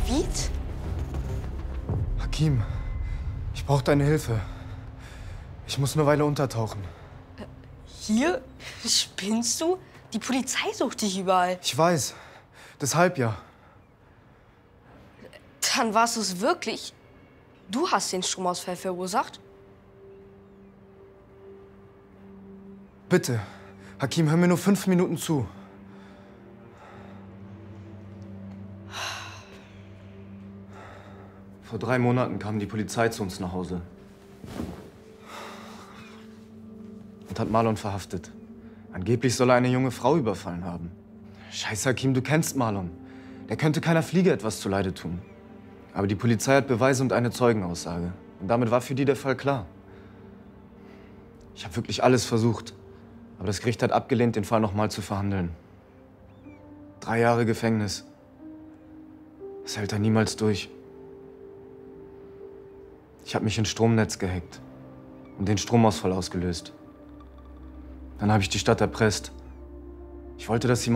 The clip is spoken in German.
David? Hakim, ich brauche deine Hilfe. Ich muss eine Weile untertauchen. Hier? Spinnst du? Die Polizei sucht dich überall. Ich weiß. Deshalb ja. Dann warst du es wirklich. Du hast den Stromausfall verursacht. Bitte, Hakim, hör mir nur 5 Minuten zu. Vor 3 Monaten kam die Polizei zu uns nach Hause. Und hat Marlon verhaftet. Angeblich soll er eine junge Frau überfallen haben. Scheiße, Hakim, du kennst Marlon. Der könnte keiner Fliege etwas zuleide tun. Aber die Polizei hat Beweise und eine Zeugenaussage. Und damit war für die der Fall klar. Ich habe wirklich alles versucht. Aber das Gericht hat abgelehnt, den Fall nochmal zu verhandeln. 3 Jahre Gefängnis. Das hält er niemals durch. Ich habe mich ins Stromnetz gehackt und den Stromausfall ausgelöst. Dann habe ich die Stadt erpresst. Ich wollte, dass sie